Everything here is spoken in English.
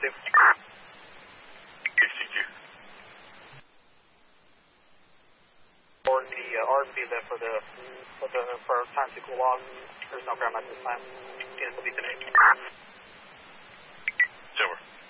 Steve. Or the RFP there for time to cool off. There's no ground at this time. Units will be today. Over.